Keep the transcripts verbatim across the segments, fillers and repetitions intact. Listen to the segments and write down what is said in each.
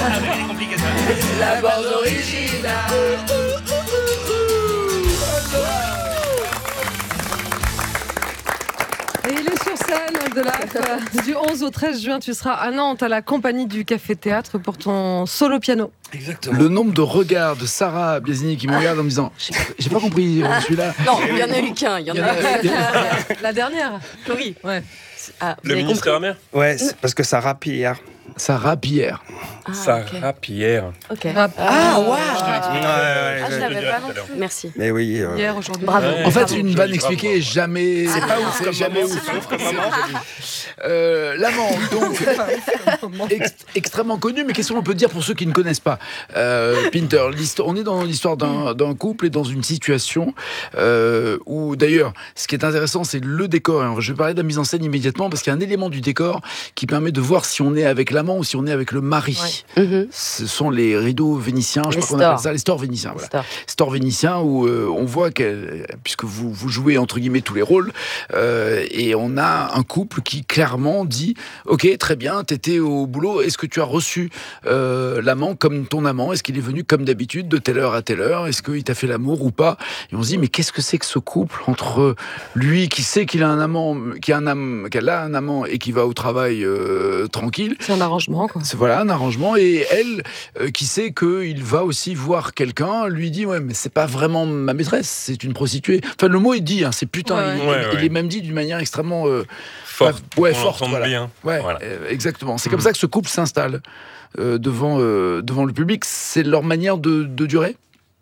c'est compliqué ça. La bande originale. Et il est sur scène de la, du onze au treize juin. Tu seras à Nantes à la compagnie du Café Théâtre pour ton solo piano. Exactement. Le nombre de regards de Sarah Biasini qui me regarde en me disant j'ai pas compris celui-là. Non, il y en a eu qu'un. Il y en a la dernière. Oui. Ouais. Ah, le ministre Hammer. Ouais, c'est parce que Sarah Pierre. Sarah Pierre. Ah, Sarah okay. Pierre. Ok. Ah, ah waouh. Ah, ouais, ouais, ah, je l'avais pas non plus. Merci. Mais oui. Euh... Hier, aujourd'hui. Bravo. Ouais, en fait, bravo. Une vanne expliquée est jamais. C'est pas ouf comme jamais ouf. ouf comme maman. Euh, L'amant, donc ex- extrêmement connu, mais qu'est-ce qu'on peut dire pour ceux qui ne connaissent pas euh, Pinter, on est dans l'histoire d'un, d'un couple et dans une situation euh, où, d'ailleurs, ce qui est intéressant, c'est le décor. Alors, je vais parler de la mise en scène immédiatement parce qu'il y a un élément du décor qui permet de voir si on est avec l'amant ou si on est avec le mari. Ouais. Mm-hmm. Ce sont les rideaux vénitiens, je les crois qu'on appelle ça les stores vénitiens. Voilà. Stores. stores vénitiens où euh, on voit que, puisque vous, vous jouez entre guillemets tous les rôles, euh, et on a un couple qui clairement dit ok, très bien, t'étais au boulot, est-ce que tu as reçu euh, l'amant comme ton amant, est-ce qu'il est venu comme d'habitude de telle heure à telle heure, est-ce qu'il t'a fait l'amour ou pas? Et on se dit mais qu'est-ce que c'est que ce couple entre lui qui sait qu'il a un amant, qui a un am- qu'elle a un amant et qui va au travail euh, tranquille, c'est un arrangement quoi. C'est voilà un arrangement, et elle euh, qui sait qu'il va aussi voir quelqu'un, lui dit ouais mais c'est pas vraiment ma maîtresse, c'est une prostituée. Enfin le mot est dit, hein, c'est putain, ouais, il, ouais, il, ouais. il est même dit d'une manière extrêmement euh, forte, pas, ouais, forte, voilà. Bien. Ouais, voilà. euh, exactement. C'est mmh. comme ça que ce couple s'installe euh, devant euh, devant le public. C'est leur manière de, de durer.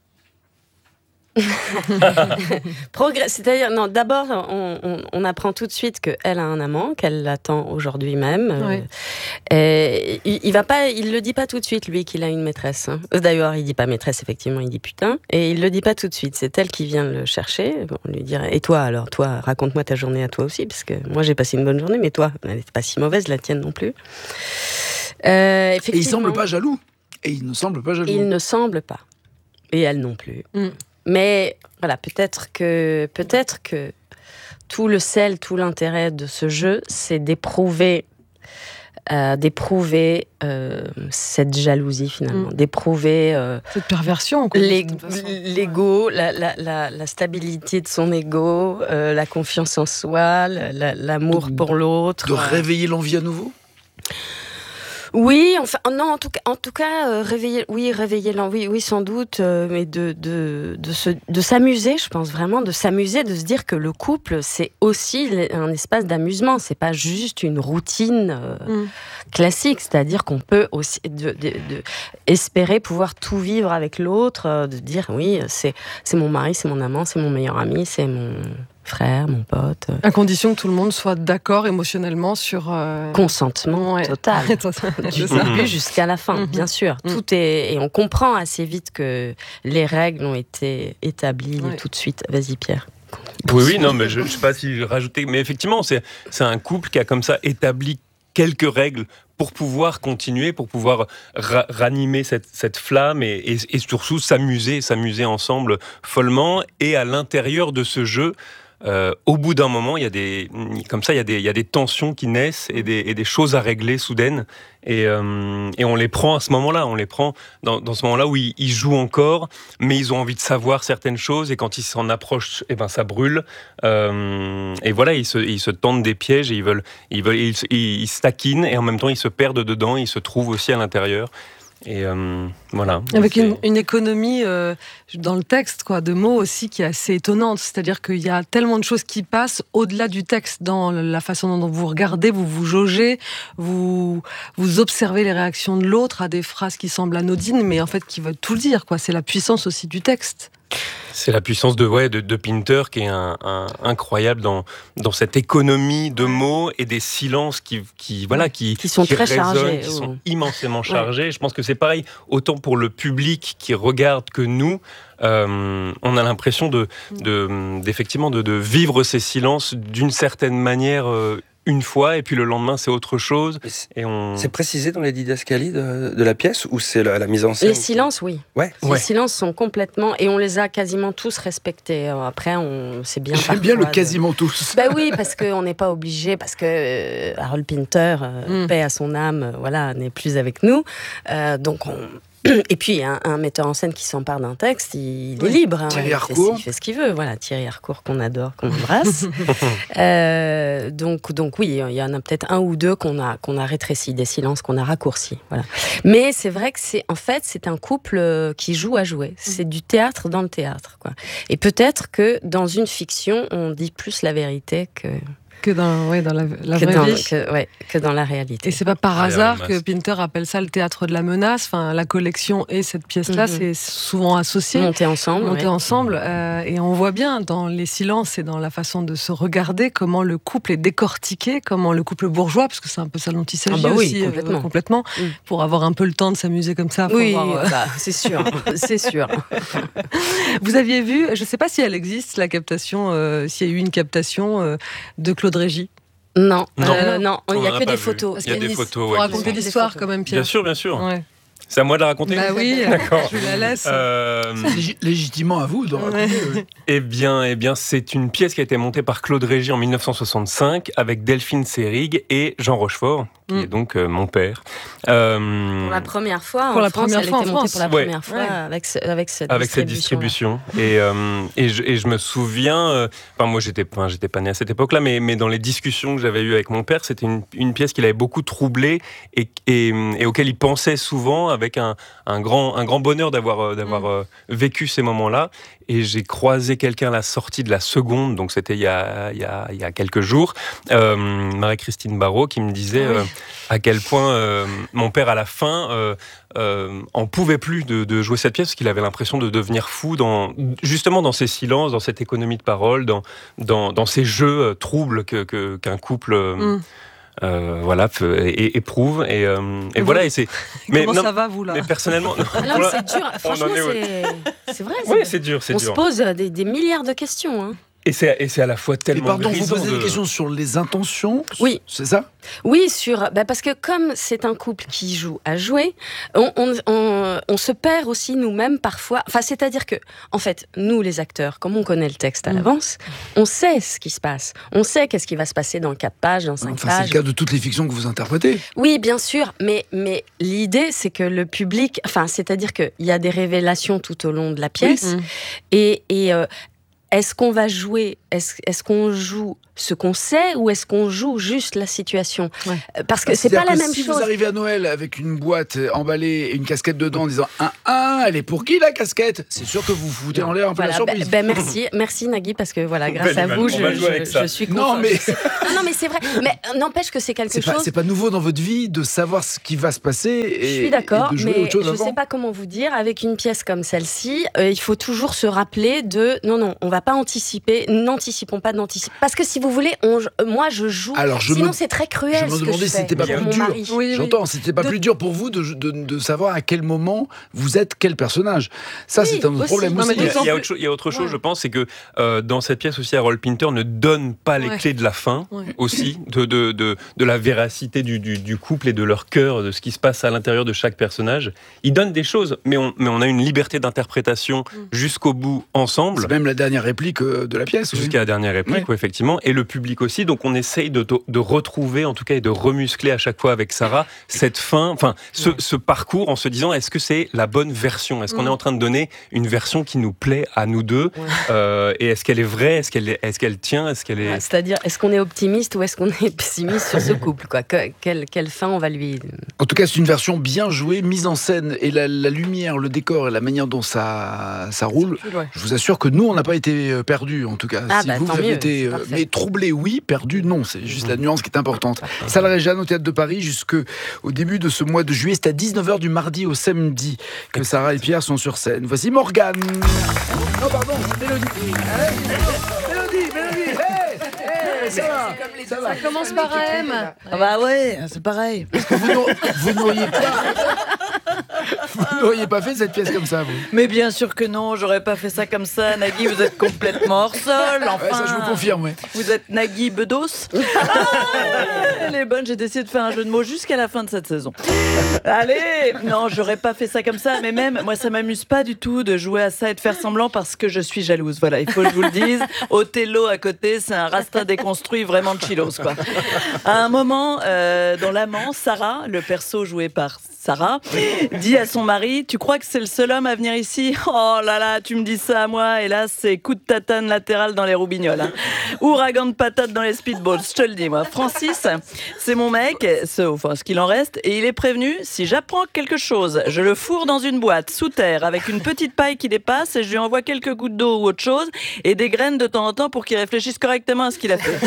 Progrès, c'est-à-dire, non, d'abord, on, on, on apprend tout de suite qu'elle a un amant, qu'elle l'attend aujourd'hui même. Oui. Et il, il va pas, il le dit pas tout de suite, lui, qu'il a une maîtresse. Hein. D'ailleurs, il dit pas maîtresse, effectivement, il dit putain. Et il le dit pas tout de suite. C'est elle qui vient le chercher. Bon, lui dire, et toi, alors, toi, raconte-moi ta journée à toi aussi, parce que moi, j'ai passé une bonne journée, mais toi, elle n'était pas si mauvaise, la tienne non plus. Euh, et il semble pas jaloux. Et il ne semble pas jaloux. Il ne semble pas. Et elle non plus. Mm. Mais voilà, peut-être que, peut-être que tout le sel, tout l'intérêt de ce jeu, c'est d'éprouver, euh, d'éprouver euh, cette jalousie finalement, mmh. d'éprouver euh, cette perversion, quoi, l'ego, l'ego la, la, la, la stabilité de son ego, euh, la confiance en soi, la, l'amour de, pour l'autre. De réveiller l'envie à nouveau. Oui, enfin non, en tout cas, en tout cas, euh, réveiller, oui, réveiller l'envie, oui, sans doute, euh, mais de de de se de s'amuser, je pense vraiment, de s'amuser, de se dire que le couple c'est aussi un espace d'amusement, c'est pas juste une routine euh, mm. classique, c'est-à-dire qu'on peut aussi de, de, de espérer pouvoir tout vivre avec l'autre, euh, de dire oui, c'est c'est mon mari, c'est mon amant, c'est mon meilleur ami, c'est mon frère, mon pote. À condition que tout le monde soit d'accord émotionnellement sur... Euh... Consentement ouais. total. Du début jusqu'à la fin, mm-hmm. bien sûr. Mm. Tout est... Et on comprend assez vite que les règles ont été établies ouais. tout de suite. Vas-y, Pierre. Oui, oui, non, mais je ne sais pas si rajouter... Mais effectivement, c'est, c'est un couple qui a comme ça établi quelques règles pour pouvoir continuer, pour pouvoir ra- ranimer cette, cette flamme et, et, et surtout s'amuser, s'amuser ensemble follement. Et à l'intérieur de ce jeu... Euh, au bout d'un moment, il y a des, comme ça, il y a des, il y a des tensions qui naissent et des, et des choses à régler soudaines. Et, euh, et on les prend à ce moment-là. On les prend dans, dans ce moment-là où ils, ils jouent encore, mais ils ont envie de savoir certaines choses. Et quand ils s'en approchent, eh ben ça brûle. Euh, et voilà, ils se, ils se tendent des pièges et ils veulent, ils veulent, ils, ils, ils se taquinent et en même temps ils se perdent dedans. Ils se trouvent aussi à l'intérieur. Et euh, voilà. Avec une, une économie euh, dans le texte, quoi, de mots aussi qui est assez étonnante. C'est-à-dire qu'il y a tellement de choses qui passent au-delà du texte, dans la façon dont vous regardez, vous vous jaugez, vous, vous observez les réactions de l'autre à des phrases qui semblent anodines, mais en fait qui veulent tout dire, quoi. C'est la puissance aussi du texte. C'est la puissance de, ouais, de, de Pinter qui est un, un, incroyable dans, dans cette économie de mots et des silences qui, qui, voilà, qui, qui sont qui très résonnent, chargés. qui ou... sont immensément chargés. Ouais. Je pense que c'est pareil, autant pour le public qui regarde que nous, euh, on a l'impression de, de, d'effectivement de, de vivre ces silences d'une certaine manière euh, une fois et puis le lendemain c'est autre chose. Et on... C'est précisé dans les didascalies de, de la pièce ou c'est la, la mise en scène? Les silences, oui. Ouais. Les ouais. silences sont complètement... Et on les a quasiment tous respectés. Après, on... c'est bien J'aime bien le de... quasiment tous. Ben oui, parce qu'on n'est pas obligé, parce que euh, Harold Pinter, euh, Mm. paix à son âme, euh, voilà, n'est plus avec nous. Euh, donc on... Et puis, un, un metteur en scène qui s'empare d'un texte, il, il Oui. est libre. Hein, Thierry il, Harcourt. fait, il fait ce qu'il veut. Voilà, Thierry Harcourt, qu'on adore, qu'on embrasse. euh, donc, donc, oui, il y en a peut-être un ou deux qu'on a, qu'on a rétréci, des silences qu'on a raccourcis. Voilà. Mais c'est vrai que c'est, en fait, c'est un couple qui joue à jouer. C'est du théâtre dans le théâtre, quoi. Et peut-être que dans une fiction, on dit plus la vérité que... Que dans, ouais, dans la, la que, vraie dans, vie. que, ouais, que dans la réalité. Et c'est pas par Ah, hasard la que masse. Pinter appelle ça le théâtre de la menace. Enfin, la collection et cette pièce-là, Mhm. c'est souvent associé. Monter ensemble. Monter ouais. ensemble. Euh, et on voit bien dans les silences et dans la façon de se regarder comment le couple est décortiqué, comment le couple bourgeois, parce que c'est un peu ça dont il s'agit Ah bah oui, aussi, complètement. euh, complètement Mm. pour avoir un peu le temps de s'amuser comme ça. faut Oui, voir, euh, bah, c'est sûr, c'est sûr. Vous aviez vu, je ne sais pas si elle existe, la captation, euh, s'il y a eu une captation euh, de Claude Régis. Non, Non. euh, non, il On n'y a en a que pas des vu. photos. Il y a des photos, Pour ouais, raconter qui sont- l'histoire des quand même, Pierre. Bien sûr, bien sûr. Ouais. C'est à moi de la raconter. Bah oui, D'accord. je la laisse. Euh, Lég- légitimement à vous de raconter, Ouais. oui. Eh bien, eh bien, c'est une pièce qui a été montée par Claude Régis en mille neuf cent soixante-cinq avec Delphine Seyrig et Jean Rochefort, qui Mm. est donc euh, mon père. Euh, Pour la première fois, Pour en la France, première elle fois en était montée France. pour la Ouais. première fois Ouais. avec, ce- avec cette avec cette distribution. distribution. Et, euh, et, je, et je me souviens, euh, enfin moi j'étais, enfin, j'étais pas né à cette époque-là, mais, mais dans les discussions que j'avais eues avec mon père, c'était une, une pièce qui l'avait beaucoup troublé et, et, et auquel il pensait souvent avec un, un, grand, un grand bonheur d'avoir, euh, d'avoir Mm. euh, vécu ces moments-là. Et j'ai croisé quelqu'un à la sortie de la seconde, donc c'était il y a, il y a, il y a quelques jours, euh, Marie-Christine Barrault, qui me disait Ah oui. euh, à quel point euh, mon père à la fin euh, euh, en pouvait plus de, de jouer cette pièce, parce qu'il avait l'impression de devenir fou, dans, justement dans ces silences, dans cette économie de parole, dans, dans, dans ces jeux euh, troubles que, que, qu'un couple euh, Mm. euh, voilà, peut- é- éprouve. Et, euh, et Et voilà, vous- et c'est... Comment non, ça va, vous, là mais personnellement... non, Ah non, pour mais la- c'est dur. Franchement, en est où c'est, c'est vrai. Oui, c'est- c'est dur, c'est On dur. se pose des, des milliards de questions. Hein. Et c'est, et c'est à la fois Et tellement pardon, vous grisant posez des de- questions sur les intentions. Oui. C'est ça? Oui, sur, bah parce que comme c'est un couple qui joue à jouer, on, on, on, on se perd aussi nous-mêmes parfois. Enfin, c'est-à-dire que, en fait, nous les acteurs, comme on connaît le texte à Mm. l'avance, on sait ce qui se passe. On sait qu'est-ce qui va se passer dans quatre pages, dans cinq Enfin, c'est pages. le cas de toutes les fictions que vous interprétez. Oui, bien sûr, mais, mais l'idée, c'est que le public... Enfin, c'est-à-dire qu'il y a des révélations tout au long de la pièce, Mm. et... et euh, est-ce qu'on va jouer, est-ce, est-ce qu'on joue ce qu'on sait ou est-ce qu'on joue juste la situation? Ouais. Euh, Parce que c'est pas C'est-à-dire la que même si chose. vous arrivez à Noël avec une boîte emballée et une casquette dedans en disant un un, elle est pour qui la casquette? C'est sûr que vous foutez en l'air un peu Voilà, la ben, surprise. ben merci, merci Nagui, parce que voilà, grâce Belle à image, vous, on je, va jouer avec je- ça. je suis Non, content. mais- non, non, mais c'est vrai. Mais euh, n'empêche que c'est quelque C'est chose. pas, c'est pas nouveau dans votre vie de savoir ce qui va se passer et, Je suis d'accord, et de jouer mais autre chose je avant. sais pas comment vous dire. Avec une pièce comme celle-ci, euh, il faut toujours se rappeler de non, non, on va pas anticiper, n'anticipons pas d'anticiper. Parce que si vous voulez, on, euh, moi je joue. Alors, je Sinon me- c'est très cruel. je me ce que demandais je si fais c'était pas pour plus mon dur. mari. Oui, oui. J'entends, c'était pas De- plus dur pour vous de, de, de savoir à quel moment vous êtes quel personnage. Ça, Oui, c'est un autre aussi. problème Non, mais aussi. Il y a, d'autant il y a plus- autre chose, il y a autre chose, Ouais. je pense, c'est que euh, dans cette pièce aussi, Harold Pinter ne donne pas les Ouais. clés de la fin, Ouais. aussi, de, de, de, de la véracité du, du, du couple et de leur cœur, de ce qui se passe à l'intérieur de chaque personnage. Il donne des choses, mais on, mais on a une liberté d'interprétation jusqu'au bout ensemble. C'est même la dernière réplique euh, de la pièce. oui. Jusqu'à la dernière réplique, Ouais. ouais, effectivement, et le public aussi. Donc on essaye de, de retrouver, en tout cas, et de remuscler à chaque fois avec Sarah cette fin, enfin, ce, ce parcours en se disant, est-ce que c'est la bonne version? Est-ce qu'on Mm. est en train de donner une version qui nous plaît à nous deux? Ouais. Euh, Et est-ce qu'elle est vraie? Est-ce qu'elle est, est-ce qu'elle tient? Est-ce qu'elle est... Ouais, C'est-à-dire, est-ce qu'on est optimiste ou est-ce qu'on est pessimiste sur ce couple, quoi? Que- quelle, quelle fin on va lui. En tout cas, c'est une version bien jouée, mise en scène, et la, la lumière, le décor et la manière dont ça, ça roule. Ouais. Je vous assure que nous, on n'a pas été euh, perdus, en tout cas. Ah, si bah, vous, tant vous avez mieux, été, c'est euh, parfait. mais troublés, oui, perdus, non. C'est juste la nuance qui est importante. Salle Réjeanne au Théâtre de Paris jusqu'au début de ce mois de juillet. C'est à dix-neuf heures du mardi au samedi que Sarah et Pierre sont sur scène. Voici Morgane. Non, pardon, c'est Mélodie. Hey, Mélodie, Mélodie, hey, hey, ça va, ça va. Ça commence par M. Ah bah ouais, c'est pareil. Vous n'aur- vous n'auriez pas, vous n'auriez pas fait cette pièce comme ça, vous? Mais bien sûr que non, j'aurais pas fait ça comme ça. Nagui, vous êtes complètement hors sol. Enfin, ouais, ça je vous confirme, oui. Vous êtes Nagui Bedos. Ah, elle est bonne, j'ai décidé de faire un jeu de mots jusqu'à la fin de cette saison. Allez, non, j'aurais pas fait ça comme ça. Mais même, moi, ça m'amuse pas du tout de jouer à ça et de faire semblant parce que je suis jalouse. Voilà, il faut que je vous le dise. Othello à côté, c'est un rasta déconstruit vraiment de chillos, quoi. À un moment, euh, dans L'Amant, Sarah, le perso joué par Sarah, dit à son mari: tu crois que c'est le seul homme à venir ici? Oh là là, tu me dis ça à moi, et là c'est coup de tatane latéral dans les roubignoles, hein. Ouragan de patates dans les speedballs, je te le dis moi. Francis, c'est mon mec, ce, enfin ce qu'il en reste, et il est prévenu: si j'apprends quelque chose, je le fourre dans une boîte sous terre avec une petite paille qui dépasse et je lui envoie quelques gouttes d'eau ou autre chose et des graines de temps en temps pour qu'il réfléchisse correctement à ce qu'il a fait.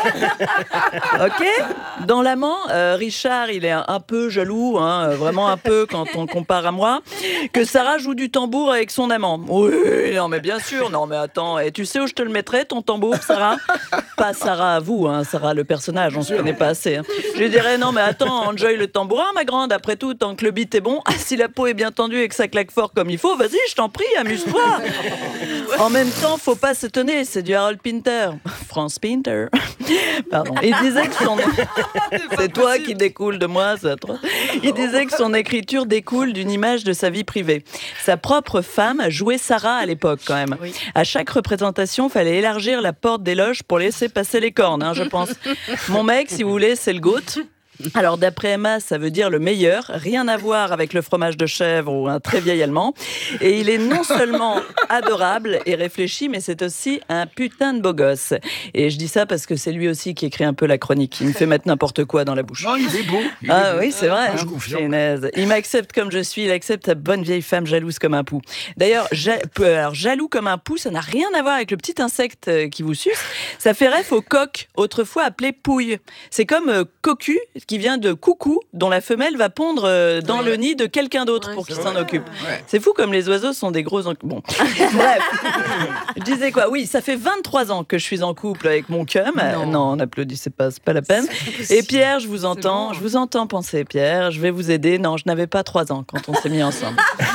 Ok. Dans L'Amant, euh, Richard, il est un, un peu jaloux, hein, vraiment un peu quand on compare à moi, que Sarah joue du tambour avec son amant. Oui, non mais bien sûr, non mais attends, et tu sais où je te le mettrais ton tambour, Sarah? Pas Sarah à vous, hein, Sarah le personnage, on se connaît pas assez. Hein. Je lui dirais: non mais attends, enjoy le tambourin ma grande, après tout, tant que le beat est bon, si la peau est bien tendue et que ça claque fort comme il faut, vas-y, je t'en prie, amuse-toi. En même temps, faut pas s'étonner, c'est du Harold Pinter. France Pinter. Pardon. Il disait que son... C'est toi qui découle de moi, ça. Il disait que son écriture découle d'une image de sa vie privée. Sa propre femme jouait Sarah à l'époque, quand même. Oui. À chaque représentation, fallait élargir la porte des loges pour laisser passer les cornes, hein, je pense. Mon mec, si vous voulez, c'est le GOAT. Alors d'après Emma, ça veut dire le meilleur, rien à voir avec le fromage de chèvre ou un très vieil allemand. Et il est non seulement adorable et réfléchi, mais c'est aussi un putain de beau gosse. Et je dis ça parce que c'est lui aussi qui écrit un peu la chronique. Il me fait mettre n'importe quoi dans la bouche. Non, il est beau. Il ah est beau. Oui, c'est vrai. Ah, je confirme. Génaise. Il m'accepte comme je suis, il accepte sa bonne vieille femme jalouse comme un pou. D'ailleurs, ja- alors, jaloux comme un pou, ça n'a rien à voir avec le petit insecte qui vous suce. Ça fait ref au coq, autrefois appelé pouille. C'est comme euh, cocu, qui vient de coucou, dont la femelle va pondre euh, dans oui. le nid de quelqu'un d'autre ouais, pour qu'il s'en vrai. occupe. Ouais. C'est fou comme les oiseaux sont des gros... En... Bon, bref. Je disais quoi? Oui, ça fait vingt-trois ans que je suis en couple avec mon cum. Non, non on applaudit, c'est pas, c'est pas la peine. Et Pierre, je vous entends, bon. je vous entends penser, Pierre, je vais vous aider. Non, je n'avais pas trois ans quand on s'est mis ensemble.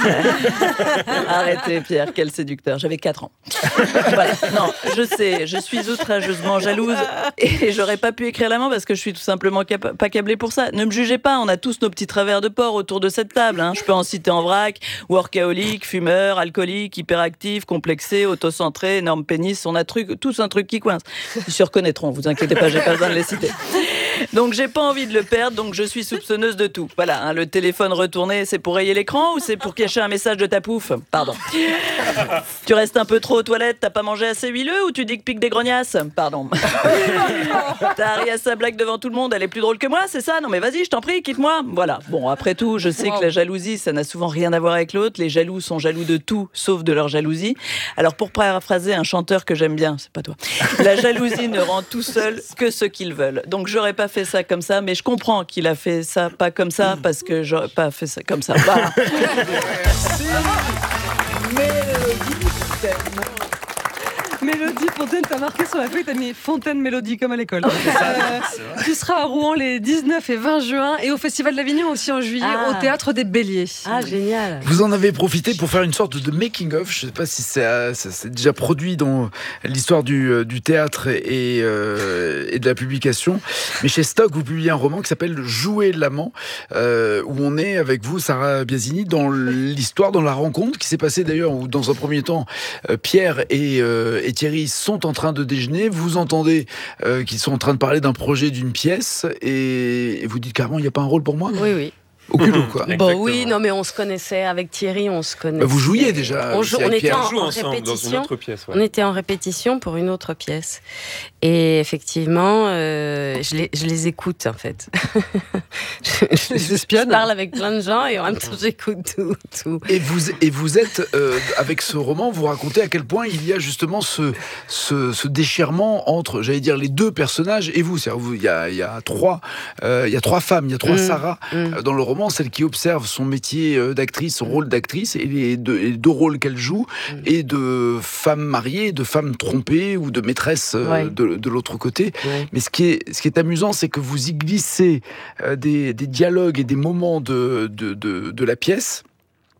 Arrêtez, Pierre, quel séducteur. J'avais quatre ans. Voilà. Non, je sais, je suis outrageusement jalouse et j'aurais pas pu écrire l'amant parce que je suis tout simplement cap- pas câblée pour ça. Ne me jugez pas, on a tous nos petits travers de porc autour de cette table. Hein. Je peux en citer en vrac: workaholique, fumeur, alcoolique, hyperactif, complexé, autocentré, énorme pénis. On a truc, tous un truc qui coince. Ils se reconnaîtront, vous inquiétez pas, j'ai pas besoin de les citer. Donc j'ai pas envie de le perdre, donc je suis soupçonneuse de tout. Voilà, hein, le téléphone retourné, c'est pour rayer l'écran ou c'est pour cacher un message de ta pouffe? Pardon. Tu restes un peu trop aux toilettes, t'as pas mangé assez huileux ou tu dis que pique des grognasses? Pardon. T'as ri à sa blague devant tout le monde, elle est plus drôle que moi, c'est ça? Non mais vas-y, je t'en prie, quitte-moi. Voilà. Bon, après tout, je sais wow. que la jalousie, ça n'a souvent rien à voir avec l'autre. Les jaloux sont jaloux de tout, sauf de leur jalousie. Alors pour paraphraser un chanteur que j'aime bien, c'est pas toi, la jalousie ne rend tout seul que ce qu'ils veulent. Donc j'aurais pas fait ça comme ça, mais je comprends qu'il a fait ça pas comme ça, parce que j'aurais pas fait ça comme ça. Voilà. Merci. Mélodie Fontaine. Mélodie Fontaine, t'as marqué sur la feuille, t'as mis Fontaine Mélodie comme à l'école. Euh, tu seras à Rouen les dix-neuf et vingt juin et au Festival d'Avignon aussi en juillet ah. au Théâtre des Béliers. Ah, génial. Vous en avez profité pour faire une sorte de making-of. Je ne sais pas si c'est, ça s'est déjà produit dans l'histoire du, du théâtre et, euh, et de la publication. Mais chez Stock, vous publiez un roman qui s'appelle Jouer l'amant, euh, où on est avec vous, Sarah Biasini, dans l'histoire, dans la rencontre qui s'est passée d'ailleurs, où dans un premier temps, euh, Pierre et, euh, et Thierry sont en train de déjeuner, vous entendez euh, qu'ils sont en train de parler d'un projet, d'une pièce, et, et vous dites carrément, il n'y a pas un rôle pour moi? Oui, oui. Au culot, quoi. Bon, oui, non, mais on se connaissait avec Thierry, on se connaissait. Bah, vous jouiez déjà. On, jou- on était en, en ensemble, répétition. Dans une autre pièce, ouais. On était en répétition pour une autre pièce. Et effectivement, euh, je, les, je les écoute, en fait. je, je, je parle avec plein de gens et en même temps, j'écoute tout. tout. Et, vous, et vous êtes, euh, avec ce roman, vous racontez à quel point il y a justement ce, ce, ce déchirement entre, j'allais dire, les deux personnages et vous. C'est-à-dire, vous, il y a, il y a trois, euh, il y a trois femmes, il y a trois mmh, Sarah mmh. dans le roman. Celle qui observe son métier d'actrice, son rôle d'actrice et les deux, les deux rôles qu'elle joue, mmh. et de femme mariée, de femme trompée ou de maîtresse ouais. de, de l'autre côté. Ouais. Mais ce qui est, ce qui est amusant, c'est que vous y glissez euh, des, des dialogues et des moments de, de, de, de la pièce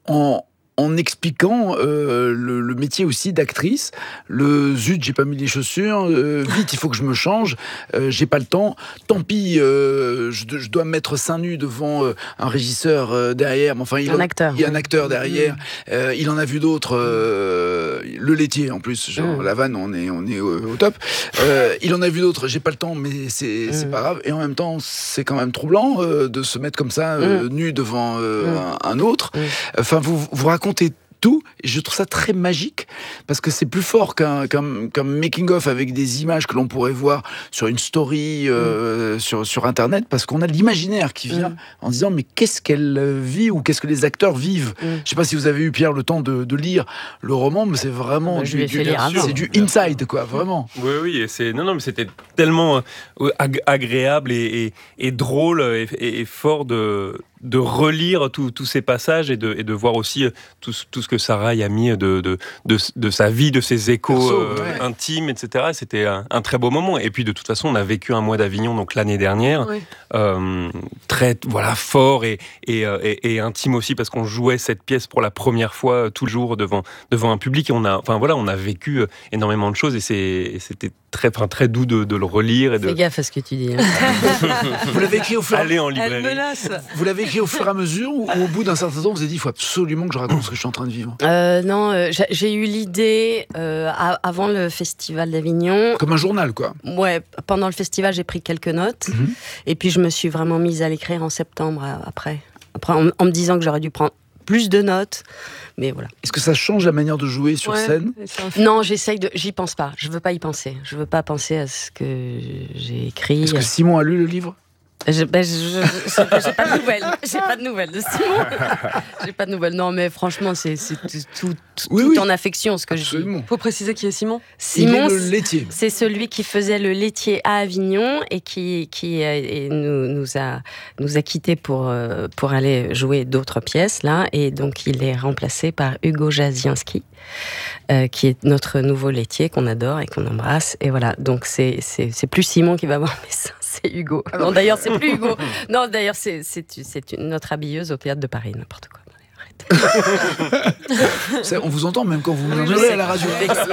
en en expliquant euh, le, le métier aussi d'actrice, le zut, j'ai pas mis les chaussures, euh, vite, il faut que je me change, euh, j'ai pas le temps, tant pis, euh, je, je dois me mettre seins nus devant euh, un régisseur euh, derrière, mais enfin, il, un en, acteur. il y a un acteur derrière, euh, il en a vu d'autres, euh, le laitier en plus, genre mmh. la vanne, on est, on est au, au top, euh, il en a vu d'autres, j'ai pas le temps, mais c'est, mmh. c'est pas grave, et en même temps, c'est quand même troublant euh, de se mettre comme ça, euh, mmh. nu devant euh, mmh. un, un autre, mmh. enfin, vous, vous racontez tout, et je trouve ça très magique parce que c'est plus fort qu'un, qu'un, qu'un making-of avec des images que l'on pourrait voir sur une story euh, mmh. sur, sur internet, parce qu'on a l'imaginaire qui vient mmh. en disant mais qu'est-ce qu'elle vit ou qu'est-ce que les acteurs vivent. mmh. Je sais pas si vous avez eu, Pierre, le temps de, de lire le roman, mais c'est vraiment bah, du, du, sûr, c'est du inside, quoi, vraiment. Oui, oui, et c'est, non, non, mais c'était tellement ag- agréable et, et, et drôle et, et, et fort de de relire tous ces passages et de, et de voir aussi tout, tout ce que Sarah y a mis de, de, de, de sa vie, de ses échos Perso, euh, ouais. intimes, et cetera. C'était un, un très beau moment. Et puis, de toute façon, on a vécu un mois d'Avignon, donc l'année dernière, oui. euh, très voilà, fort et, et, et, et intime aussi, parce qu'on jouait cette pièce pour la première fois, tout le jour, devant, devant un public. Et on a, enfin, voilà, on a vécu énormément de choses, et, c'est, et c'était très, enfin, très doux de, de le relire. Et de... Fais gaffe à ce que tu dis. Hein. Vous l'avez écrit au fur et à mesure. Allez en librairie. Elle menace. Vous l'avez écrit au fur et à mesure, ou au bout d'un certain temps, vous avez dit il faut absolument que je raconte ce que je suis en train de vivre? euh, Non, euh, j'ai, j'ai eu l'idée euh, avant le Festival d'Avignon. Comme un journal, quoi. Ouais, pendant le festival, j'ai pris quelques notes. Mm-hmm. Et puis, je me suis vraiment mise à l'écrire en septembre après. Après, en, en me disant que j'aurais dû prendre plus de notes, mais voilà. Est-ce que ça change la manière de jouer sur ouais, scène? Non, j'essaye de, j'y pense pas. Je veux pas y penser. Je veux pas penser à ce que j'ai écrit. Est-ce que Simon a lu le livre? Je, ben, je, je, je, j'ai pas de nouvelles. J'ai pas de nouvelles de Simon. J'ai pas de nouvelles. Non, mais franchement, c'est, c'est tout, tout, oui, tout oui. en affection ce que Absolument. je dis. Faut préciser qui est Simon. Simon, il est le laitier. C'est celui qui faisait le laitier à Avignon et qui, qui et nous, nous a, nous a quittés pour, pour aller jouer d'autres pièces là. Et donc, il est remplacé par Hugo Jazienski, euh, qui est notre nouveau laitier qu'on adore et qu'on embrasse. Et voilà. Donc, c'est, c'est, c'est plus Simon qui va voir mes seins. C'est Hugo. Ah non, non, d'ailleurs, c'est plus Hugo. Non, d'ailleurs, c'est, c'est, c'est une, notre habilleuse au Théâtre de Paris, n'importe quoi. On vous entend même quand vous murmurez à la radio.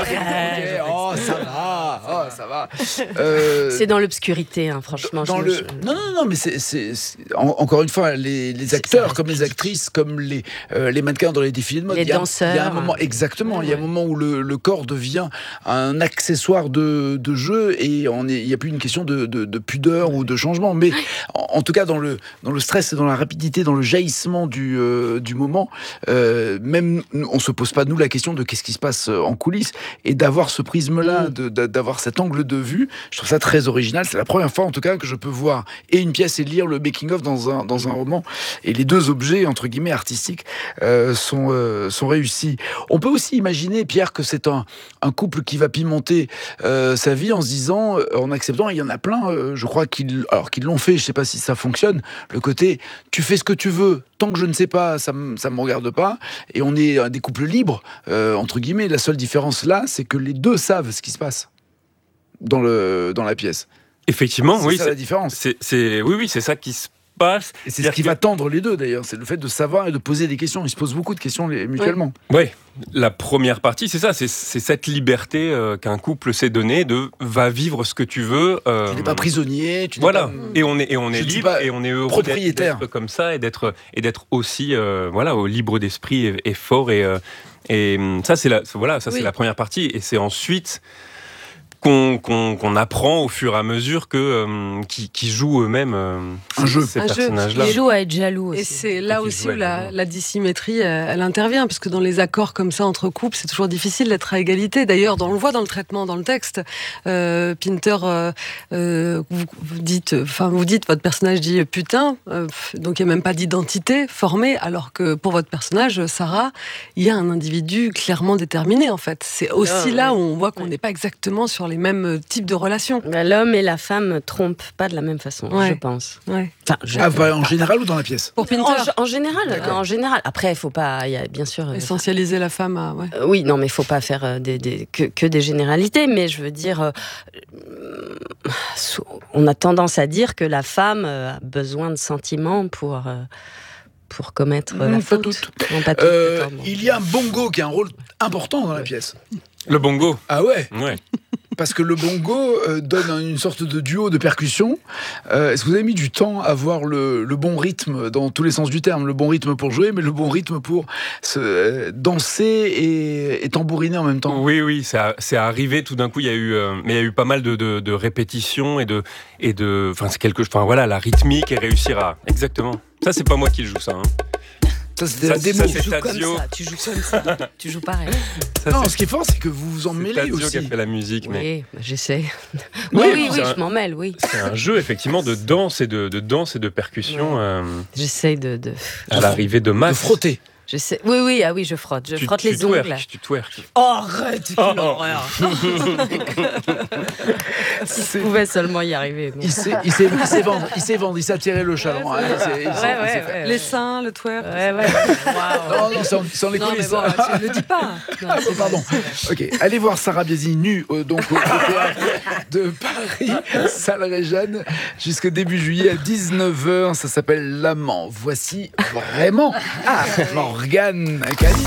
Okay. Oh, ça va, oh, ça va. Euh, c'est dans l'obscurité, hein, franchement. Dans je, le... je... Non, non, non, mais c'est, c'est, c'est... En, encore une fois, les, les acteurs, comme les actrices, comme les, euh, les mannequins dans les défilés de mode, les il y a, danseurs. Il y a un moment, exactement, ouais, il y a un moment où le, le corps devient un accessoire de, de jeu et il n'y a plus une question de, de, de pudeur ou de changement. Mais en, en tout cas, dans le, dans le stress et dans la rapidité, dans le jaillissement du, euh, du moment, Euh, même on se pose pas nous la question de qu'est-ce qui se passe en coulisses, et d'avoir ce prisme-là, de, de, d'avoir cet angle de vue, je trouve ça très original. C'est la première fois en tout cas que je peux voir et une pièce et lire le making-of dans un, dans un roman, et les deux objets entre guillemets artistiques euh, sont, euh, sont réussis. On peut aussi imaginer, Pierre, que c'est un, un couple qui va pimenter euh, sa vie en se disant, en acceptant, il y en a plein, euh, je crois qu'ils, alors qu'ils l'ont fait, je sais pas si ça fonctionne, le côté tu fais ce que tu veux, tant que je ne sais pas, ça ne me regarde pas. Et on est des couples libres, euh, entre guillemets. La seule différence là, c'est que les deux savent ce qui se passe dans, le, dans la pièce. Effectivement, c'est oui. Ça, c'est la différence. C'est, c'est, oui, oui, c'est ça qui se passe. Et c'est ce qui que... va tendre les deux d'ailleurs. C'est le fait de savoir et de poser des questions. Ils se posent beaucoup de questions mutuellement. Oui, ouais. La première partie, c'est ça. C'est, c'est cette liberté euh, qu'un couple s'est donnée de va vivre ce que tu veux. Euh, tu n'es pas prisonnier. Tu n'es voilà. pas... Et on est, et on est libre et on est heureux propriétaire. D'être, d'être comme ça et d'être, et d'être aussi euh, voilà, au libre d'esprit et, et fort. Et, euh, et ça, c'est la, voilà, ça, oui. c'est la première partie. Et c'est ensuite qu'on, qu'on, qu'on apprend au fur et à mesure que, euh, qui, qui jouent eux-mêmes euh, un jeu. ces un personnages-là. Ils jouent à être jaloux aussi. Et c'est là aussi où la, la dissymétrie, elle, elle intervient, parce que dans les accords comme ça entre couples, c'est toujours difficile d'être à égalité. D'ailleurs, on le voit dans le traitement, dans le texte. Euh, Pinter, euh, euh, vous, vous dites, enfin, vous dites, votre personnage dit putain, euh, donc il n'y a même pas d'identité formée, alors que pour votre personnage, Sarah, il y a un individu clairement déterminé, en fait. C'est aussi ah, là où on voit qu'on n'est ouais. pas exactement sur les mêmes types de relations. L'homme et la femme trompent pas de la même façon, ouais. je pense. Ouais. Enfin, je... Ah, bah, en général ou dans la pièce? Pour Pinter. En, en général, en général. Après, il faut pas, y a bien sûr essentialiser euh, la femme. À, ouais. euh, oui, non, mais il faut pas faire euh, des, des, que, que des généralités. Mais je veux dire, euh, on a tendance à dire que la femme a besoin de sentiments pour. Euh, pour commettre Mmh, la pas faute. toutes. Non, pas toutes, Euh, d'accord, bon. il y a un bongo qui a un rôle important dans la pièce. Le bongo. Ah ouais. Ouais. Parce que le bongo euh, donne une sorte de duo de percussion. Euh, est-ce que vous avez mis du temps à voir le, le bon rythme dans tous les sens du terme? Le bon rythme pour jouer, mais le bon rythme pour se, euh, danser et, et tambouriner en même temps. Oui, oui, ça, c'est arrivé tout d'un coup. Il y a eu, euh, mais il y a eu pas mal de, de, de répétitions et de, et de, enfin, c'est quelque, enfin voilà, la rythmique et réussir à, exactement. Ça, c'est pas moi qui le joue, ça. Hein. Ça, c'était Ça, la démo. ça, Tu c'est joues comme Tadzio. ça, tu joues comme ça, tu joues pareil. Ça, Non, c'est- ce qui est fort, c'est que vous vous en c'est mêlez Tadzio qui a aussi. fait la musique, mais Oui, bah, j'essaie. Oui, Oui, oui, c'est oui, un- je m'en mêle, oui. c'est un jeu effectivement de danse et de, de danse et de percussion euh, J'essaie de, de, à l'arrivée de De Max. frotter. j'essaie. Oui, oui, ah oui, je frotte, je Tu- frotte tu les ongles. twerk, tu twerk. Oh, arrête, quelle horreur. Si je pouvais seulement y arriver. bon. Il sait, il sait, il sait vendre, il sait vendre, il sait attirer le chaland. hein, il sait- il sait- Ouais, il sait ouais, faire. ouais. Les seins, le twerk. Ouais, ouais. Waouh. Non, non, sans, sans les Non, mais coulisses. bon, tu ne le dis pas. Non, Oh, pardon. Ok, allez voir Sarah Biasi nue euh, donc au théâtre de Paris, salle Réjeanne, jusqu'au début juillet à dix-neuf heures. Ça s'appelle L'Amant. Voici vraiment ah, Morgane Cali.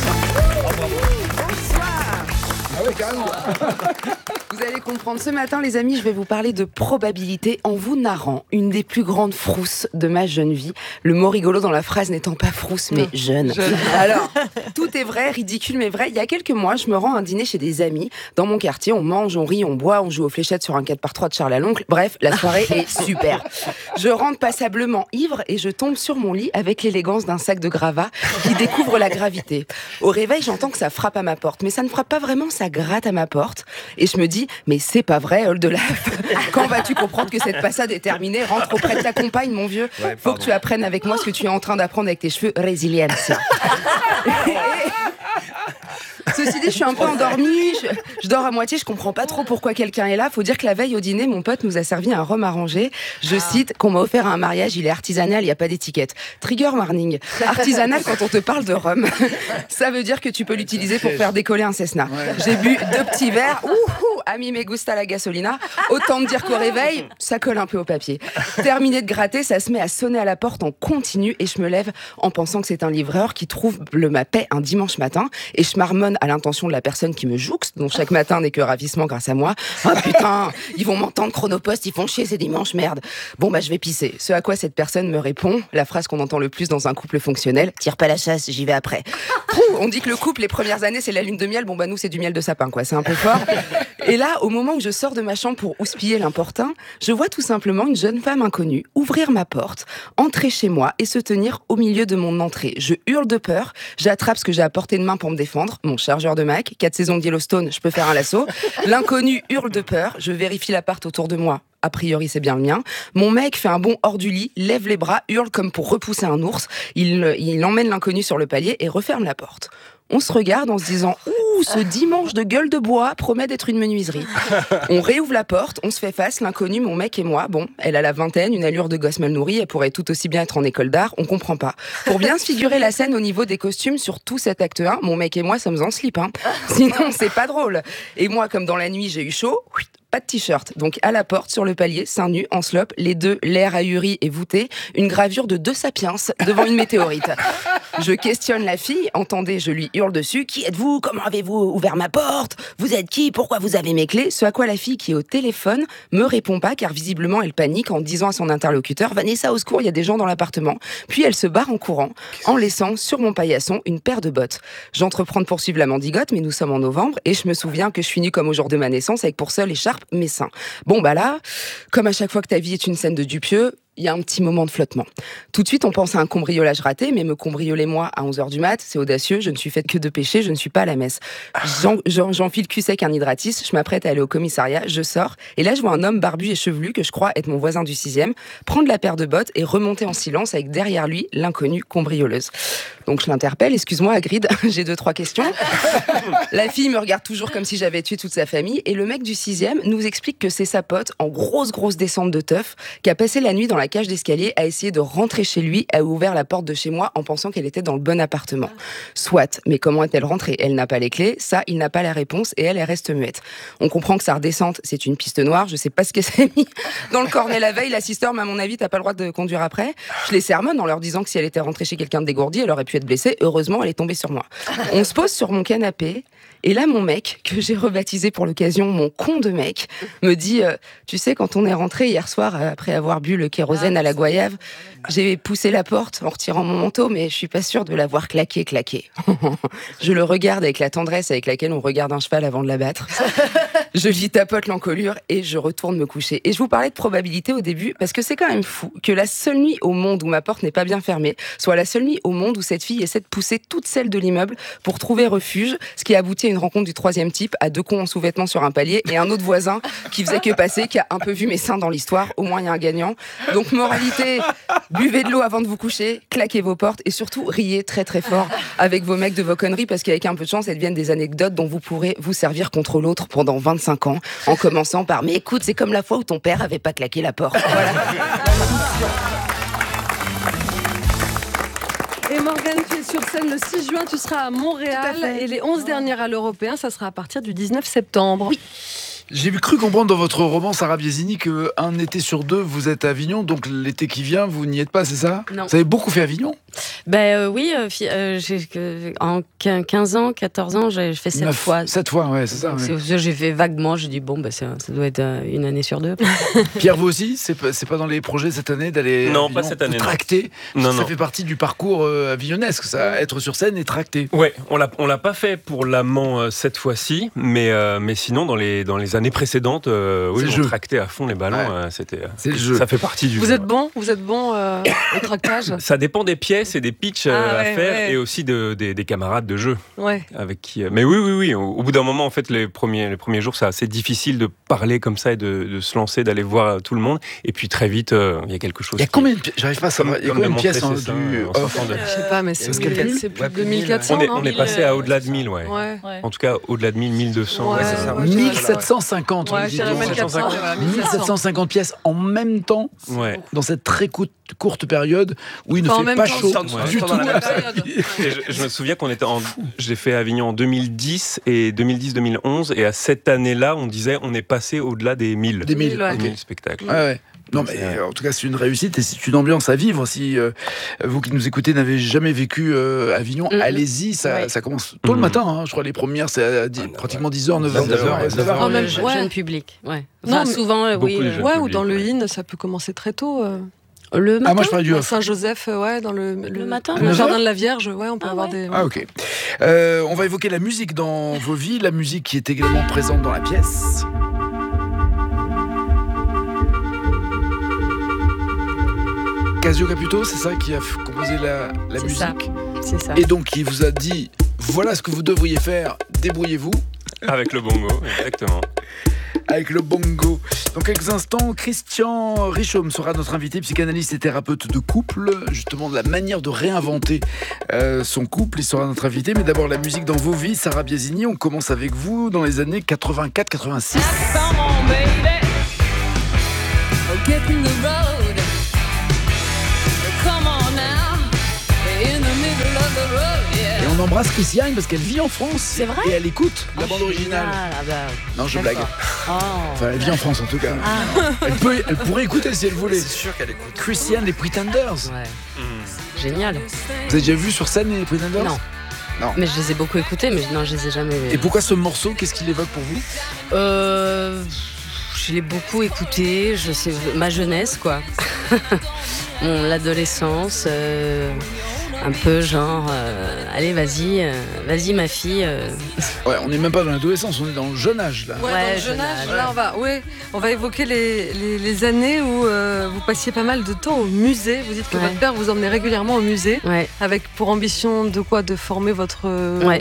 Ah ouais, carrément. Vous allez comprendre, ce matin les amis, je vais vous parler de probabilité en vous narrant une des plus grandes frousses de ma jeune vie. Le mot rigolo dans la phrase n'étant pas frousse mais jeune. Jeune. Alors, tout est vrai, ridicule mais vrai. Il y a quelques mois, je me rends à un dîner chez des amis. Dans mon quartier, on mange, on rit, on boit, on joue aux fléchettes sur un quatre par trois de Charles à l'oncle. Bref, la soirée est super. Je rentre passablement ivre et je tombe sur mon lit avec l'élégance d'un sac de gravats qui découvre la gravité. Au réveil, j'entends que ça frappe à ma porte, mais ça ne frappe pas vraiment, ça gratte à ma porte. Et je me dis, mais c'est pas vrai, Oldelaf. Quand vas-tu comprendre que cette passade est terminée? Rentre auprès de ta compagne, mon vieux. Ouais, Faut pardon. que tu apprennes avec moi ce que tu es en train d'apprendre avec tes cheveux. Résilience. Ceci dit, je suis un peu endormie, je, je dors à moitié, je comprends pas trop pourquoi quelqu'un est là. Faut dire que la veille au dîner, mon pote nous a servi un rhum arrangé. Je cite, qu'on m'a offert à un mariage, il est artisanal, il n'y a pas d'étiquette. Trigger warning. Artisanal quand on te parle de rhum. Ça veut dire que tu peux l'utiliser pour faire décoller un Cessna. J'ai bu deux petits verres, ouhou, ami me gusta la gasolina. Autant me dire qu'au réveil, ça colle un peu au papier. Terminé de gratter, ça se met à sonner à la porte en continu et je me lève en pensant que c'est un livreur qui trouve le ma paix un dimanche matin et je marmonne à l'intention de la personne qui me jouxte, dont chaque matin n'est que ravissement grâce à moi. Ah putain, ils vont m'entendre Chronopost, ils font chier, c'est dimanche, merde. Bon bah je vais pisser. Ce à quoi cette personne me répond, la phrase qu'on entend le plus dans un couple fonctionnel, tire pas la chasse, j'y vais après. Pouh, on dit que le couple, les premières années, c'est la lune de miel, bon bah nous c'est du miel de sapin quoi, c'est un peu fort. Et là, au moment où je sors de ma chambre pour houspiller l'importun, je vois tout simplement une jeune femme inconnue ouvrir ma porte, entrer chez moi et se tenir au milieu de mon entrée. Je hurle de peur, j'attrape ce que j'ai à portée de main pour me défendre, mon chargeur de Mac, quatre saisons de Yellowstone, je peux faire un lasso. L'inconnu hurle de peur, je vérifie l'appart autour de moi. A priori, c'est bien le mien. Mon mec fait un bond hors du lit, lève les bras, hurle comme pour repousser un ours. Il, il emmène l'inconnu sur le palier et referme la porte. On se regarde en se disant « Ouh, ce dimanche de gueule de bois promet d'être une menuiserie. » On réouvre la porte, on se fait face, l'inconnu, mon mec et moi. Bon, elle a la vingtaine, une allure de gosse mal nourrie, elle pourrait tout aussi bien être en école d'art, on comprend pas. Pour bien se figurer la scène au niveau des costumes, sur tout cet acte un, mon mec et moi sommes en slip. Hein. Sinon, c'est pas drôle. Et moi, comme dans la nuit, j'ai eu chaud, pas de t-shirt. Donc à la porte, sur le palier, seins nus, en slope, les deux, l'air ahuri et voûté, une gravure de deux sapiens devant une météorite. Je questionne la fille, entendez, je lui hurle dessus. Qui êtes-vous? Comment avez-vous ouvert ma porte? Vous êtes qui? Pourquoi vous avez mes clés? Ce à quoi la fille qui est au téléphone me répond pas, car visiblement elle panique en disant à son interlocuteur « Vanessa, au secours, il y a des gens dans l'appartement ». Puis elle se barre en courant, en laissant sur mon paillasson une paire de bottes. J'entreprends de poursuivre la mendigote, mais nous sommes en novembre, et je me souviens que je suis nue comme au jour de ma naissance, avec pour seule écharpe mes seins. Bon bah là, comme à chaque fois que ta vie est une scène de Dupieux, il y a un petit moment de flottement. Tout de suite, on pense à un cambriolage raté, mais me cambrioler moi à onze heures du mat, c'est audacieux, je ne suis faite que de péché, je ne suis pas à la messe. J'en, j'en, j'enfile cul sec un hydratis, je m'apprête à aller au commissariat, je sors, et là je vois un homme barbu et chevelu, que je crois être mon voisin du sixième, prendre la paire de bottes et remonter en silence avec derrière lui l'inconnue cambrioleuse. Donc je l'interpelle, excuse-moi Hagrid, j'ai deux, trois questions. La fille me regarde toujours comme si j'avais tué toute sa famille. Et le mec du sixième nous explique que c'est sa pote, en grosse, grosse descente de teuf, qui a passé la nuit dans la cage d'escalier à essayer de rentrer chez lui, a ouvert la porte de chez moi en pensant qu'elle était dans le bon appartement. Soit, mais comment est-elle rentrée ? Elle n'a pas les clés, ça, il n'a pas la réponse et elle, elle reste muette. On comprend que sa redescente, c'est une piste noire, je sais pas ce qu'elle s'est mis dans le cornet la veille, l'assisteur, mais à mon avis, t'as pas le droit de conduire après. Je les sermonne en leur disant que si elle était rentrée chez quelqu'un de dégourdi, elle aurait pu être blessée. Heureusement, elle est tombée sur moi. On se pose sur mon canapé. Et là, mon mec, que j'ai rebaptisé pour l'occasion mon con de mec, me dit euh, tu sais, quand on est rentré hier soir, euh, après avoir bu le kérosène à la goyave, j'ai poussé la porte en retirant mon manteau, mais je suis pas sûre de l'avoir claqué, claqué. Je le regarde avec la tendresse avec laquelle on regarde un cheval avant de l'abattre. Je lui tapote l'encolure et je retourne me coucher. Et je vous parlais de probabilité au début, parce que c'est quand même fou que la seule nuit au monde où ma porte n'est pas bien fermée soit la seule nuit au monde où cette fille essaie de pousser toutes celles de l'immeuble pour trouver refuge, ce qui aboutit à une rencontre du troisième type, à deux cons en sous-vêtements sur un palier et un autre voisin qui faisait que passer, qui a un peu vu mes seins dans l'histoire. Au moins, il y a un gagnant. Donc, moralité, buvez de l'eau avant de vous coucher, claquez vos portes et surtout, riez très très fort avec vos mecs de vos conneries, parce qu'avec un peu de chance, elles deviennent des anecdotes dont vous pourrez vous servir contre l'autre pendant vingt-cinq ans, en commençant par « Mais écoute, c'est comme la fois où ton père avait pas claqué la porte. » Voilà. Et Morgane, tu es sur scène le six juin, tu seras à Montréal. Et les onze dernières à l'Européen, ça sera à partir du dix-neuf septembre. Oui. J'ai cru comprendre dans votre roman, Sarah Biasini, qu'un été sur deux, vous êtes à Avignon, donc l'été qui vient, vous n'y êtes pas, c'est ça ? Non. Vous avez beaucoup fait Avignon ? Ben euh, oui, euh, euh, j'ai, euh, en quinze ans, quatorze ans, j'ai fait sept fois. Sept fois, ouais, c'est ça. Ouais. C'est, j'ai fait vaguement, j'ai dit, bon, ben, ça, ça doit être euh, une année sur deux. Pierre, vous aussi, c'est pas, c'est pas dans les projets cette année d'aller Non, Avignon, pas cette année, vous non. tracter, Non, ça non. fait partie du parcours euh, avignonesque, ça, être sur scène et tracter. Ouais, on l'a, on l'a pas fait pour l'amant euh, cette fois-ci, mais, euh, mais sinon, dans les, dans les années précédentes, euh, oui, C'est le on jeu. tractait à fond les ballons, Ouais. euh, c'était, C'est le jeu. ça fait partie du Vous jeu. êtes bon Vous êtes bon euh, au tractage? Ça dépend des pièces et des pitchs euh, Ah, à ouais, faire ouais. et aussi de, des, des camarades de jeu Ouais. avec qui. euh, Mais oui, oui, oui. Au, au bout d'un moment, en fait, les premiers, les premiers jours, c'est assez difficile de parler comme ça et de, de se lancer, d'aller voir tout le monde. Et puis très vite, euh, il y a quelque chose. Il y a qui- combien de pièces ? J'arrive pas à savoir. Comme- Il y a comme combien de de pièces en, montrer ses seins, du en off sortant de- Je sais pas, mais c'est, Parce qu'il y a c'est plus- plus ouais, de plus de mille quatre cents, On est, non on est passé à au-delà de mille, ouais. Ouais. Ouais. En tout cas, au-delà de mille, mille deux cents. Ouais, c'est ça. ouais, mille sept cent cinquante. Ouais, oui, je dirais dis-donc. mille quatre cents. voilà, mille mille sept sept cents. cent cinquante pièces en même temps, Ouais. dans cette très courte, courte période où il ne Enfin, en fait même pas temps, chaud en même du temps tout. dans la même période. Et je, je me souviens qu'on était en. J'ai fait Avignon en deux mille dix et deux mille dix deux mille onze. Et à cette année-là, on disait on est passé au-delà des mille. Des mille, ouais. Des ok. mille spectacles. Ouais, ouais. Non, Donc, mais c'est- euh, en tout cas, c'est une réussite et c'est une ambiance à vivre. Si euh, vous qui nous écoutez n'avez jamais vécu euh, Avignon, Mhm. allez-y. Ça, Ouais. ça commence tôt le Mhm. matin. Hein. Je crois les premières, c'est à dix- pratiquement dix heures, neuf heures. vingt-neuf heures, ouais, vingt-neuf neuf heures. heures. même- je, ouais. jeune public, ouais. Non, Enfin, mais- souvent, euh, oui. Beaucoup de euh, jeunes. Ouais, ou public, dans le ouais. in, ça peut commencer très tôt. euh. Le matin. Ah, moi je parlais du À off. Saint-Joseph, euh, ouais, dans le, Le matin, le neuf jardin heures de la Vierge, ouais, on peut Ah, avoir ouais. des. Ah, ok. Euh, on va évoquer la musique dans vos vies, la musique qui est également présente dans la pièce. Casio Caputo, c'est ça qui a f- composé la, la C'est musique. ça. C'est ça. Et donc, il vous a dit voilà ce que vous devriez faire, débrouillez-vous. Avec le bongo, exactement. Avec le bongo. Dans quelques instants, Christian Richaume sera notre invité, psychanalyste et thérapeute de couple, justement de la manière de réinventer euh, son couple. Il sera notre invité, mais d'abord la musique dans vos vies. Sarah Biasini, on commence avec vous dans les années quatre-vingt-quatre quatre-vingt-six. Et on embrasse Christiane parce qu'elle vit en France. C'est vrai Et elle écoute la Oh, bande originale. génial. Ah, bah, Non, je d'accord. blague. Oh. Enfin, elle vit en France en tout cas. Ah, Elle, peut, elle pourrait écouter si elle voulait. C'est sûr qu'elle écoute. Christiane, les Pretenders. ouais. Mm. Génial. Vous avez déjà vu sur scène les Pretenders? Non. Non. Mais je les ai beaucoup écoutés, mais non, je les ai jamais. Et pourquoi ce morceau? Qu'est-ce qu'il évoque pour vous? Euh, je l'ai beaucoup écouté, je sais, ma jeunesse, quoi. Mon l'adolescence, euh, un peu genre, euh, allez, vas-y, euh, vas-y, ma fille. euh. Ouais, on n'est même pas dans l'adolescence, on est dans le jeune âge là. Ouais, Ouais, dans le jeune jeune âge, âge, là, on va, ouais, on va évoquer les, les, les années où euh, vous passiez pas mal de temps au musée. Vous dites que Ouais. votre père vous emmenait régulièrement au musée, Ouais. avec pour ambition de quoi? De former votre, euh, Ouais.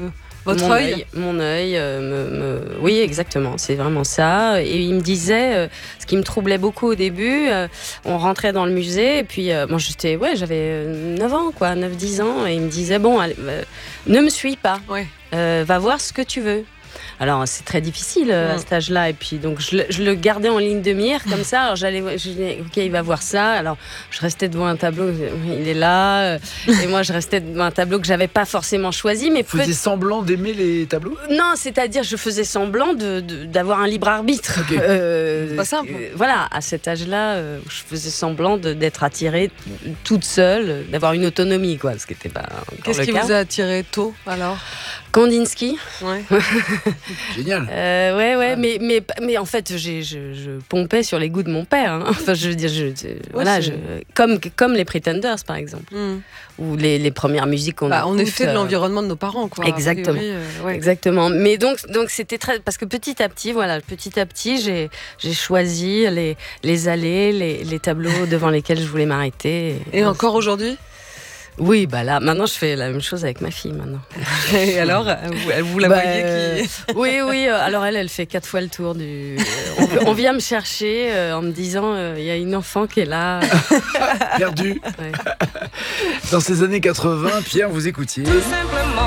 Votre mon œil œil, mon œil, euh, me, me- oui, exactement, c'est vraiment ça. Et il me disait, euh, ce qui me troublait beaucoup au début, euh, on rentrait dans le musée, et puis, euh, moi, j'étais, ouais, j'avais neuf ans, quoi, neuf dix ans, et il me disait, bon, allez, euh, ne me suis pas, Ouais. euh, va voir ce que tu veux. Alors c'est très difficile euh, à Mm. cet âge-là, et puis donc je le, je le gardais en ligne de mire comme ça. Alors j'allais, je disais, ok, il va voir ça. Alors je restais devant un tableau, il est là, euh, et moi je restais devant un tableau que j'avais pas forcément choisi, mais Vous faisiez peut- semblant d'aimer les tableaux? non, c'est-à-dire je faisais semblant de, de- d'avoir un libre arbitre. Ok. Euh, Pas simple. euh, voilà, à cet âge-là, euh, je faisais semblant de- d'être attirée toute seule, d'avoir une autonomie, quoi, ce qui n'était pas encore Qu'est-ce le qui cas. vous a attiré tôt alors? Kandinsky. Ouais. Génial. Euh, ouais, ouais, mais, mais, mais en fait, j'ai, je, je pompais sur les goûts de mon père. hein. Enfin, je veux dire, je, je- voilà, je, c'est- comme, comme les Pretenders, par exemple, Hmm. ou les, les premières musiques qu'on Bah, on est écoute, fait de euh, l'environnement de nos parents, quoi. a Exactement. priori, euh, ouais. Exactement. Mais donc, donc c'était très, parce que petit à petit, voilà, petit à petit, j'ai, j'ai choisi les, les allées, les, les tableaux devant lesquels je voulais m'arrêter. Et encore aujourd'hui? Oui, bah là, maintenant, je fais la même chose avec ma fille, maintenant. Et alors, vous, vous la Bah, voyez euh, qui... Oui, oui. euh, Alors elle, elle fait quatre fois le tour du. euh, on, on vient me chercher euh, en me disant, euh, il y a une enfant qui est là. Perdu. Ouais. Dans ces années quatre-vingts, Pierre, vous écoutiez. Tout simplement